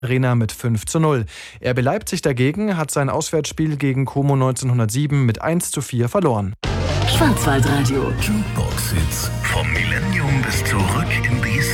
Arena mit 5:0. RB Leipzig dagegen hat sein Auswärtsspiel gegen Como 1907 mit 1:4 verloren. Schwarzwaldradio. Jukebox-Hits vom Millennium bis zurück in die